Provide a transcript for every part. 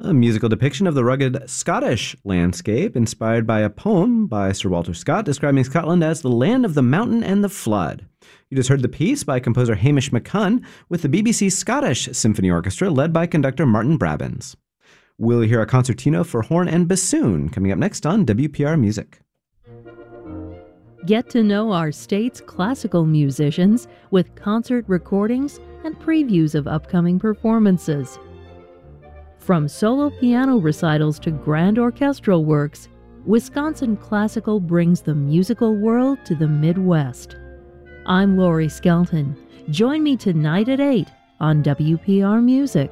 a musical depiction of the rugged Scottish landscape inspired by a poem by Sir Walter Scott describing Scotland as the land of the mountain and the flood. You just heard the piece by composer Hamish McCunn with the BBC Scottish Symphony Orchestra led by conductor Martin Brabbins. We'll hear a concertino for horn and bassoon coming up next on WPR Music. Get to know our state's classical musicians with concert recordings and previews of upcoming performances. From solo piano recitals to grand orchestral works, Wisconsin Classical brings the musical world to the Midwest. I'm Lori Skelton. Join me tonight at 8 on WPR Music.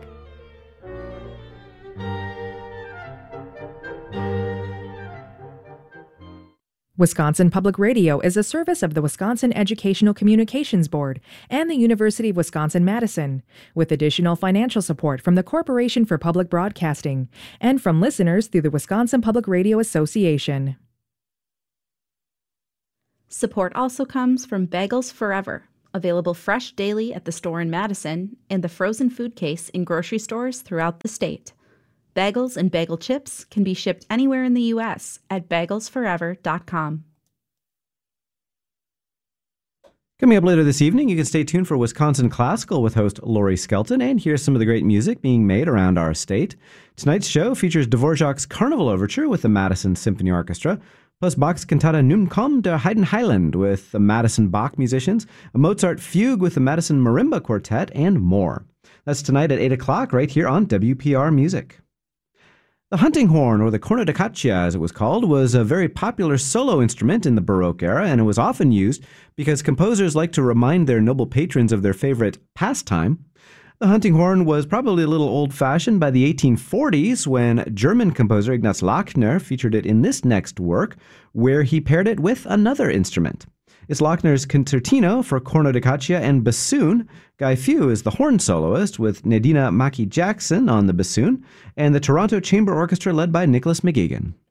Wisconsin Public Radio is a service of the Wisconsin Educational Communications Board and the University of Wisconsin-Madison, with additional financial support from the Corporation for Public Broadcasting and from listeners through the Wisconsin Public Radio Association. Support also comes from Bagels Forever, available fresh daily at the store in Madison and the frozen food case in grocery stores throughout the state. Bagels and bagel chips can be shipped anywhere in the U.S. at bagelsforever.com. Coming up later this evening, you can stay tuned for Wisconsin Classical with host Lori Skelton and hear some of the great music being made around our state. Tonight's show features Dvorak's Carnival Overture with the Madison Symphony Orchestra, plus Bach's Cantata Nun komm der Heiden Heiland with the Madison Bach musicians, a Mozart Fugue with the Madison Marimba Quartet, and more. That's tonight at 8 o'clock right here on WPR Music. The hunting horn, or the corno da caccia as it was called, was a very popular solo instrument in the Baroque era, and it was often used because composers liked to remind their noble patrons of their favorite pastime. The hunting horn was probably a little old-fashioned by the 1840s when German composer Ignaz Lachner featured it in this next work, where he paired it with another instrument. It's Lachner's concertino for corno da caccia and bassoon. Guy Few is the horn soloist with Nadina Mackie-Jackson on the bassoon, and the Toronto Chamber Orchestra led by Nicholas McGeegan.